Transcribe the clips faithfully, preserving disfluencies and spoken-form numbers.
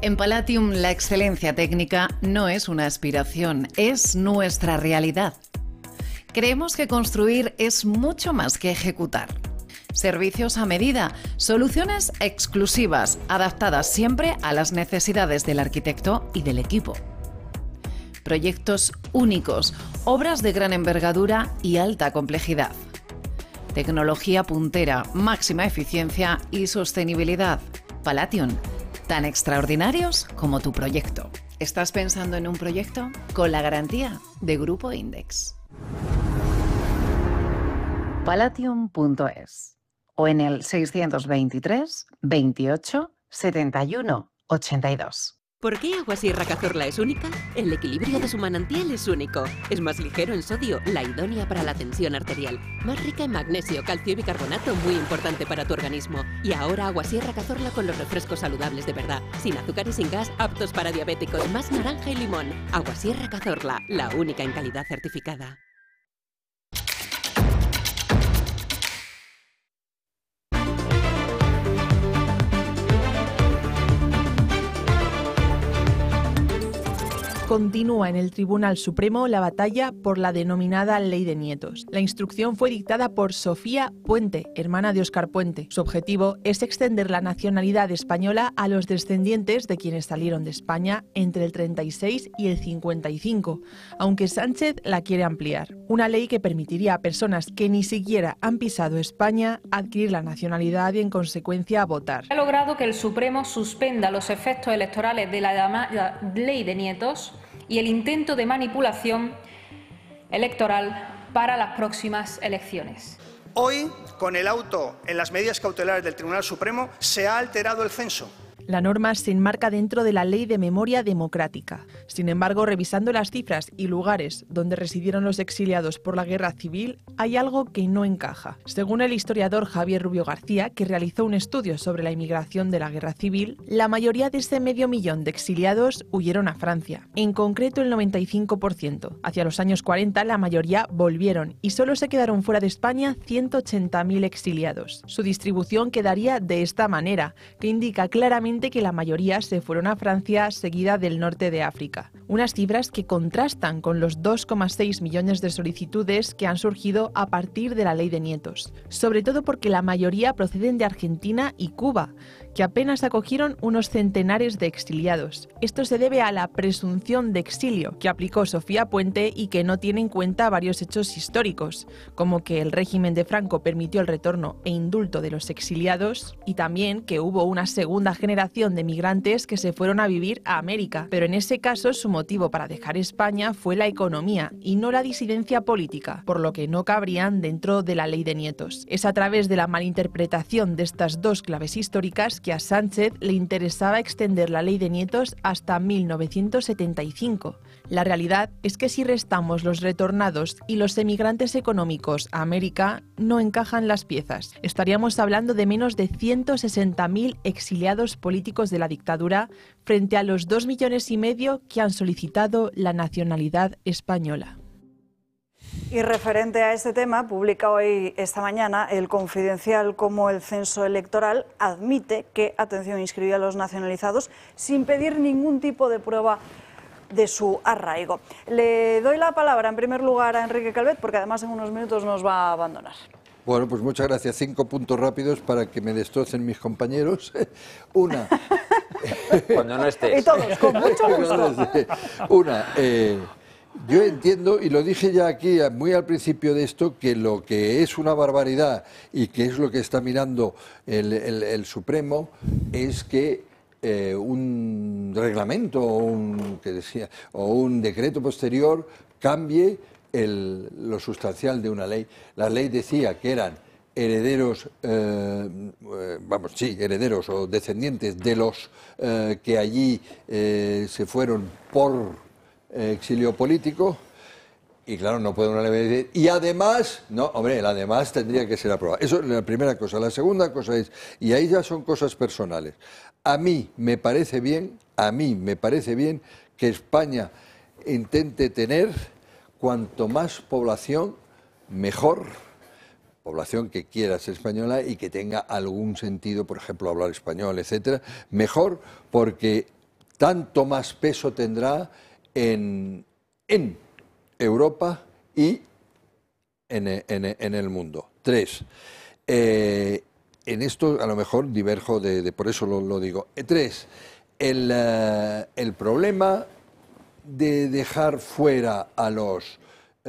En Palatium, la excelencia técnica no es una aspiración, es nuestra realidad. Creemos que construir es mucho más que ejecutar. Servicios a medida, soluciones exclusivas, adaptadas siempre a las necesidades del arquitecto y del equipo. Proyectos únicos, obras de gran envergadura y alta complejidad. Tecnología puntera, máxima eficiencia y sostenibilidad. Palatium, tan extraordinarios como tu proyecto. ¿Estás pensando en un proyecto? Con la garantía de Grupo Index. Palatium punto es o en el seiscientos veintitrés, veintiocho, setenta y uno, ochenta y dos. ¿Por qué Agua Sierra Cazorla es única? El equilibrio de su manantial es único. Es más ligero en sodio, la idónea para la tensión arterial. Más rica en magnesio, calcio y bicarbonato, muy importante para tu organismo. Y ahora Agua Sierra Cazorla con los refrescos saludables de verdad. Sin azúcar y sin gas, aptos para diabéticos, más naranja y limón. Agua Sierra Cazorla, la única en calidad certificada. Continúa en el Tribunal Supremo la batalla por la denominada Ley de Nietos. La instrucción fue dictada por Sofía Puente, hermana de Óscar Puente. Su objetivo es extender la nacionalidad española a los descendientes de quienes salieron de España entre el treinta y seis y el cincuenta y cinco, aunque Sánchez la quiere ampliar. Una ley que permitiría a personas que ni siquiera han pisado España adquirir la nacionalidad y en consecuencia votar. Ha logrado que el Supremo suspenda los efectos electorales de la llamada Ley de Nietos y el intento de manipulación electoral para las próximas elecciones. Hoy, con el auto en las medidas cautelares del Tribunal Supremo, se ha alterado el censo. La norma se enmarca dentro de la Ley de Memoria Democrática. Sin embargo, revisando las cifras y lugares donde residieron los exiliados por la Guerra Civil, hay algo que no encaja. Según el historiador Javier Rubio García, que realizó un estudio sobre la inmigración de la Guerra Civil, la mayoría de ese medio millón de exiliados huyeron a Francia, en concreto el noventa y cinco por ciento. Hacia los años cuarenta, la mayoría volvieron y solo se quedaron fuera de España ciento ochenta mil exiliados. Su distribución quedaría de esta manera, que indica claramente que la mayoría se fueron a Francia, seguida del norte de África. Unas cifras que contrastan con los dos coma seis millones de solicitudes que han surgido a partir de la Ley de Nietos, sobre todo porque la mayoría proceden de Argentina y Cuba, que apenas acogieron unos centenares de exiliados. Esto se debe a la presunción de exilio que aplicó Sofía Puente y que no tiene en cuenta varios hechos históricos, como que el régimen de Franco permitió el retorno e indulto de los exiliados y también que hubo una segunda generación de migrantes que se fueron a vivir a América, pero en ese caso su motivo para dejar España fue la economía y no la disidencia política, por lo que no cabrían dentro de la Ley de Nietos. Es a través de la malinterpretación de estas dos claves históricas que a Sánchez le interesaba extender la Ley de Nietos hasta mil novecientos setenta y cinco. La realidad es que si restamos los retornados y los emigrantes económicos a América, no encajan las piezas. Estaríamos hablando de menos de ciento sesenta mil exiliados políticos de la dictadura frente a los dos millones y medio que han solicitado la nacionalidad española. Y referente a este tema, publica hoy esta mañana El Confidencial cómo el censo electoral admite que, atención, inscribió a los nacionalizados sin pedir ningún tipo de prueba de su arraigo. Le doy la palabra en primer lugar a Enrique Calvet, porque además en unos minutos nos va a abandonar. Bueno, pues muchas gracias. Cinco puntos rápidos para que me destrocen mis compañeros. Una. Cuando no estés. Y todos, con mucho gusto. Una. Eh, yo entiendo, y lo dije ya aquí muy al principio de esto, que lo que es una barbaridad y que es lo que está mirando el, el, el Supremo es que eh, un reglamento o un, que decía, o un decreto posterior cambie el, lo sustancial de una ley. La ley decía que eran herederos, eh, vamos, sí, herederos o descendientes de los eh, que allí eh, se fueron por eh, exilio político. Y claro, no puede una ley decir, y además, no, hombre, el además tendría que ser aprobado. Eso es la primera cosa. La segunda cosa es, y ahí ya son cosas personales, a mí me parece bien, a mí me parece bien que España intente tener cuanto más población, mejor, población que quiera ser española y que tenga algún sentido, por ejemplo, hablar español, etcétera, mejor, porque tanto más peso tendrá en, en Europa y en, en, en el mundo. Tres, eh, en esto a lo mejor diverjo, de, de por eso lo, lo digo. Tres, el, uh, el problema de dejar fuera a los,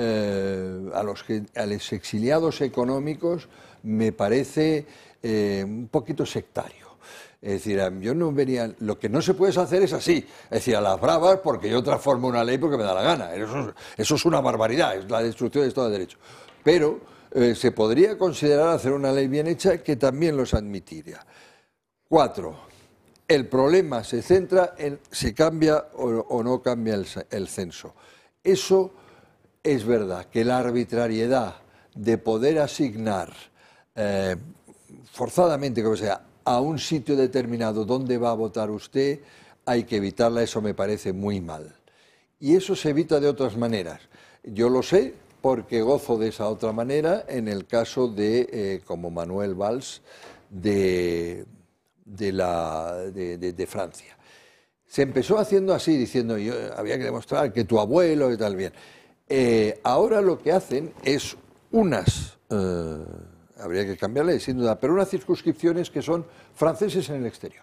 eh, a los, a los exiliados económicos me parece eh, un poquito sectario. Es decir, yo no venía, lo que no se puede hacer es así, es decir, a las bravas porque yo transformo una ley porque me da la gana. Eso, eso es una barbaridad, es la destrucción del Estado de Derecho. Pero eh, se podría considerar hacer una ley bien hecha que también los admitiría. Cuatro, el problema se centra en si cambia o, o no cambia el, el censo. Eso es verdad, que la arbitrariedad de poder asignar eh, forzadamente, como sea, a un sitio determinado donde va a votar usted, hay que evitarla, eso me parece muy mal. Y eso se evita de otras maneras. Yo lo sé porque gozo de esa otra manera en el caso de, eh, como Manuel Valls, de, de, la, de, de, de Francia. Se empezó haciendo así, diciendo, yo, había que demostrar que tu abuelo y tal, bien. Eh, ahora lo que hacen es unas... Eh, habría que cambiarle, sin duda, pero unas circunscripciones que son franceses en el exterior.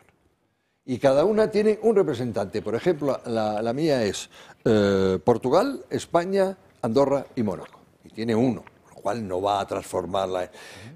Y cada una tiene un representante. Por ejemplo, la, la mía es eh, Portugal, España, Andorra y Mónaco. Y tiene uno, lo cual no va a transformarla.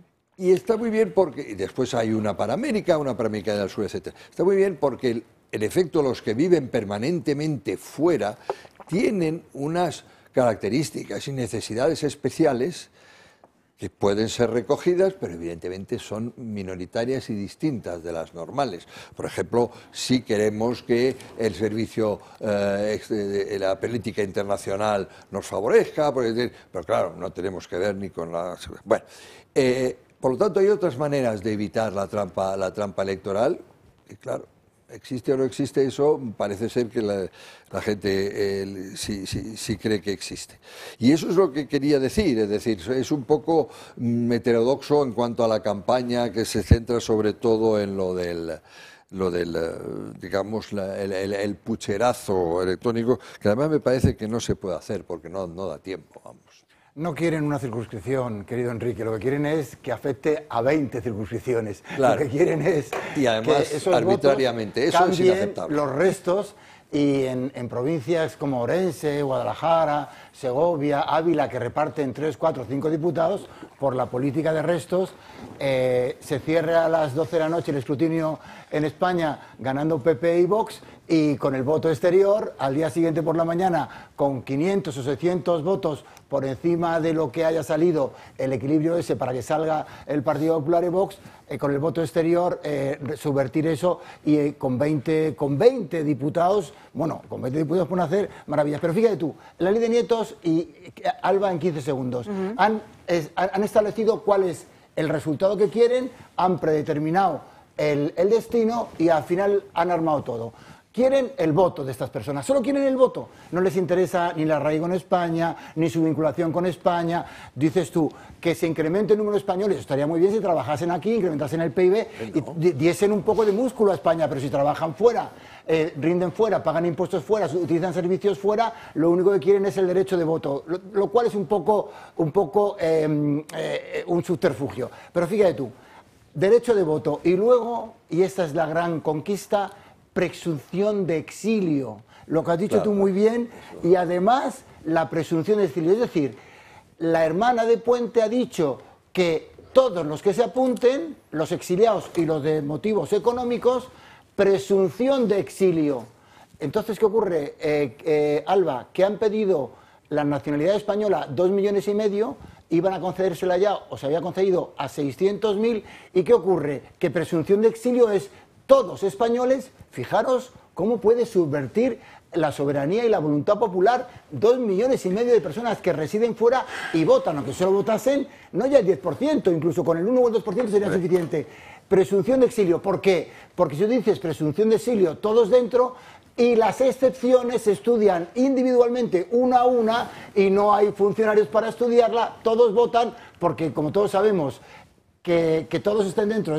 Y está muy bien porque... Y después hay una para América, una para América del Sur, etcétera. Está muy bien porque, en efecto, los que viven permanentemente fuera tienen unas características y necesidades especiales que pueden ser recogidas, pero evidentemente son minoritarias y distintas de las normales. Por ejemplo, si queremos que el servicio, eh, de la política internacional nos favorezca, porque, pero claro, no tenemos que ver ni con la... Bueno, eh, por lo tanto hay otras maneras de evitar la trampa, la trampa electoral, y claro, existe o no existe eso, parece ser que la, la gente eh, sí, sí, sí cree que existe. Y eso es lo que quería decir, es decir, es un poco heterodoxo en cuanto a la campaña que se centra sobre todo en lo del, lo del digamos, la, el, el, el pucherazo electrónico, que además me parece que no se puede hacer porque no, no da tiempo, vamos. No quieren una circunscripción, querido Enrique, lo que quieren es que afecte a veinte circunscripciones. Claro. Lo que quieren es y además, que esos arbitrariamente, votos eso cambien es inaceptable. Los restos, y en, en provincias como Orense, Guadalajara, Segovia, Ávila, que reparten tres, cuatro, cinco diputados, por la política de restos, eh, se cierre a las doce de la noche el escrutinio en España ganando P P y Vox, y con el voto exterior, al día siguiente por la mañana, con quinientos o seiscientos votos por encima de lo que haya salido, el equilibrio ese para que salga el Partido Popular y Vox, eh, con el voto exterior, eh, subvertir eso y eh, con, veinte, con veinte diputados, bueno, con veinte diputados pueden hacer maravillas. Pero fíjate tú, la ley de Nietos y Alba en quince segundos, uh-huh. han, es, han establecido cuál es el resultado que quieren, han predeterminado el, el destino y al final han armado todo. Quieren el voto de estas personas, solo quieren el voto. No les interesa ni el arraigo en España, ni su vinculación con España. Dices tú, que se incremente el número de españoles, estaría muy bien si trabajasen aquí, incrementasen el P I B no. y diesen un poco de músculo a España, pero si trabajan fuera, eh, rinden fuera, pagan impuestos fuera, utilizan servicios fuera, lo único que quieren es el derecho de voto, lo, lo cual es un poco, un, poco eh, eh, un subterfugio. Pero fíjate tú, derecho de voto y luego, y esta es la gran conquista, presunción de exilio, lo que has dicho claro, tú muy bien, y además la presunción de exilio. Es decir, la hermana de Puente ha dicho que todos los que se apunten, los exiliados y los de motivos económicos, presunción de exilio. Entonces, ¿qué ocurre, eh, eh, Alba? Que han pedido la nacionalidad española dos millones y medio, iban a concedérsela ya, o se había concedido a seiscientos mil, ¿y qué ocurre? Que presunción de exilio es todos españoles. Fijaros cómo puede subvertir la soberanía y la voluntad popular dos millones y medio de personas que residen fuera y votan, aunque solo votasen, no ya el diez por ciento, incluso con el uno o el dos por ciento sería suficiente. Presunción de exilio, ¿por qué? Porque si tú dices presunción de exilio, todos dentro, y las excepciones se estudian individualmente una a una y no hay funcionarios para estudiarla, todos votan porque, como todos sabemos, que, que todos estén dentro